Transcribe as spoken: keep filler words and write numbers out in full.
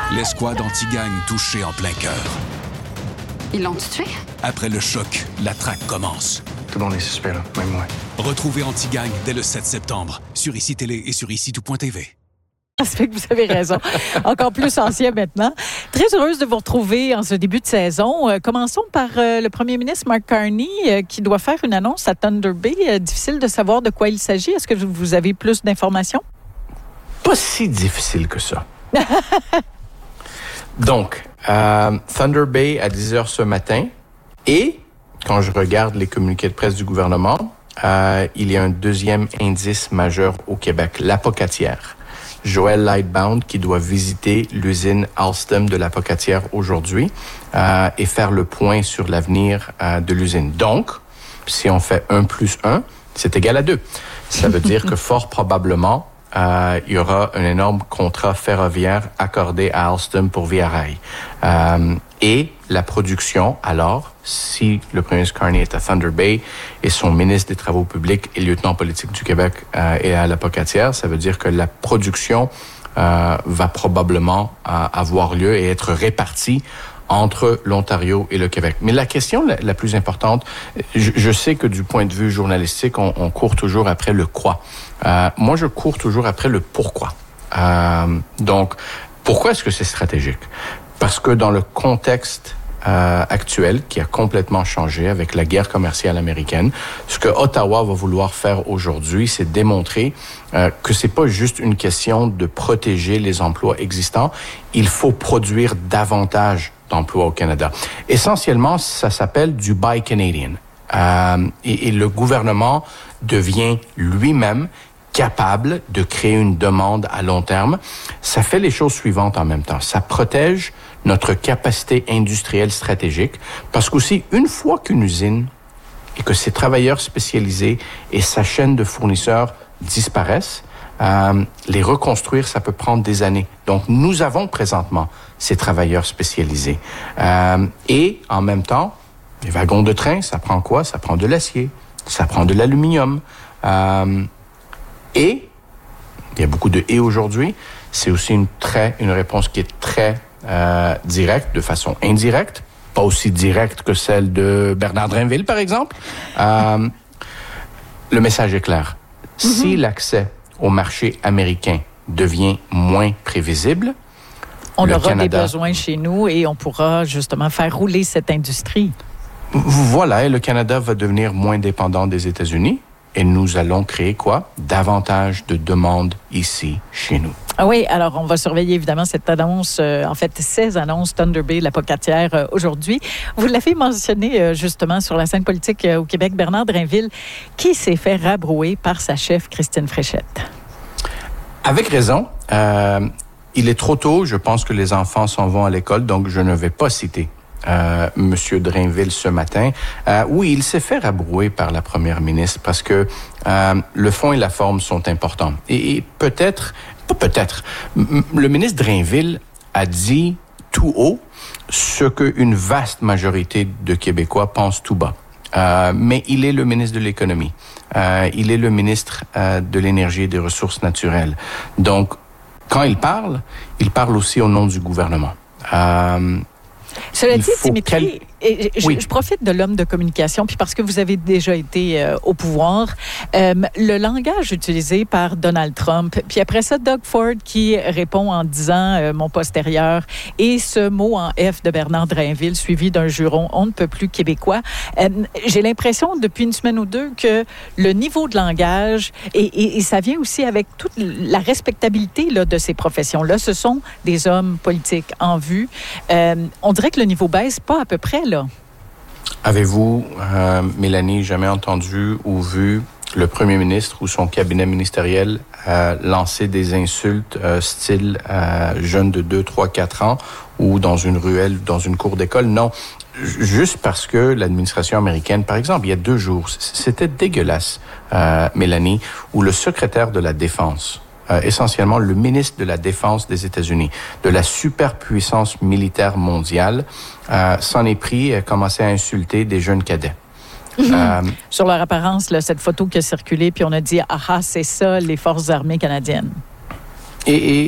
L'escouade anti-gang touchée en plein cœur. Ils l'ont tué? Après le choc, la traque commence. Tout le monde est suspect, là, même moi. Retrouvez Anti-Gang dès le sept septembre sur I C I Télé et sur ici tout point T V. Ça fait que vous avez raison. Encore plus ancien maintenant. Très heureuse de vous retrouver en ce début de saison. Euh, commençons par euh, le premier ministre Mark Carney euh, qui doit faire une annonce à Thunder Bay. Euh, difficile de savoir de quoi il s'agit. Est-ce que vous avez plus d'informations? Pas si difficile que ça. Donc, euh, Thunder Bay à dix heures ce matin. Et, quand je regarde les communiqués de presse du gouvernement, euh, il y a un deuxième indice majeur au Québec, l'apocatière. Joël Lightbound qui doit visiter l'usine Alstom de l'apocatière aujourd'hui euh, et faire le point sur l'avenir euh, de l'usine. Donc, si on fait un plus un, c'est égal à deux. Ça veut dire que fort probablement, euh, il y aura un énorme contrat ferroviaire accordé à Alstom pour Via Rail. Euh, et la production, alors, si le premier ministre Carney est à Thunder Bay et son ministre des Travaux publics et lieutenant politique du Québec euh, est à l'apocatière, ça veut dire que la production euh, va probablement euh, avoir lieu et être répartie entre l'Ontario et le Québec. Mais la question la, la plus importante, je, je sais que du point de vue journalistique, on, on court toujours après le quoi. Euh, moi, je cours toujours après le pourquoi. Euh, donc, pourquoi est-ce que c'est stratégique? Parce que dans le contexte euh, actuel, qui a complètement changé avec la guerre commerciale américaine, ce que Ottawa va vouloir faire aujourd'hui, c'est démontrer euh, que c'est pas juste une question de protéger les emplois existants. Il faut produire davantage d'emplois au Canada. Essentiellement, ça s'appelle du Buy Canadian. Euh, et, et le gouvernement devient lui-même capable de créer une demande à long terme. Ça fait les choses suivantes en même temps. Ça protège notre capacité industrielle stratégique parce qu'aussi, une fois qu'une usine et que ses travailleurs spécialisés et sa chaîne de fournisseurs disparaissent, euh, les reconstruire, ça peut prendre des années. Donc, nous avons présentement ces travailleurs spécialisés. Euh, et en même temps, les wagons de train, ça prend quoi? Ça prend de l'acier, ça prend de l'aluminium. Euh, et, il y a beaucoup de « et » aujourd'hui, c'est aussi une, très, une réponse qui est très euh, directe, de façon indirecte, pas aussi directe que celle de Bernard Drainville, par exemple. Euh, le message est clair. Mm-hmm. Si l'accès au marché américain devient moins prévisible, on le aura Canada, des besoins chez nous et on pourra justement faire rouler cette industrie. Voilà, et le Canada va devenir moins dépendant des États-Unis. Et nous allons créer quoi? Davantage de demandes ici, chez nous. Ah oui, alors on va surveiller évidemment cette annonce, euh, en fait, ces annonces Thunder Bay, l'apocatière, euh, aujourd'hui. Vous l'avez mentionné euh, justement sur la scène politique euh, au Québec, Bernard Drainville, qui s'est fait rabrouer par sa chef Christine Fréchette. Avec raison. Euh, il est trop tôt, je pense que les enfants s'en vont à l'école, donc je ne vais pas citer Euh, Monsieur Drainville ce matin. Euh, oui, il s'est fait rabrouer par la première ministre parce que euh, le fond et la forme sont importants. Et, et peut-être, pas peut-être, m- le ministre Drainville a dit tout haut ce qu'une vaste majorité de Québécois pensent tout bas. Euh, mais il est le ministre de l'économie. Euh, il est le ministre euh, de l'énergie et des ressources naturelles. Donc, quand il parle, il parle aussi au nom du gouvernement. Euh, Cela dit, Dimitri, et je, oui. je profite de l'homme de communication, puis parce que vous avez déjà été euh, au pouvoir, euh, le langage utilisé par Donald Trump, puis après ça, Doug Ford qui répond en disant euh, « mon postérieur », et ce mot en F de Bernard Drainville, suivi d'un juron « on ne peut plus québécois ». Euh, j'ai l'impression, depuis une semaine ou deux, que le niveau de langage, et, et, et ça vient aussi avec toute la respectabilité là, de ces professions-là, ce sont des hommes politiques en vue. Euh, on dirait que le niveau baisse pas à peu près, là. Avez-vous, euh, Mélanie, jamais entendu ou vu le premier ministre ou son cabinet ministériel euh, lancer des insultes euh, style euh, jeune de deux, trois, quatre ans ou dans une ruelle, dans une cour d'école? Non. Juste parce que l'administration américaine, par exemple, il y a deux jours, c'était dégueulasse, euh, Mélanie, où le secrétaire de la Défense, Euh, essentiellement le ministre de la Défense des États-Unis, de la superpuissance militaire mondiale, euh, s'en est pris et a commencé à insulter des jeunes cadets. Mm-hmm. Euh, Sur leur apparence, là, cette photo qui a circulé, puis on a dit « Ah ah, c'est ça, les forces armées canadiennes ». Et, et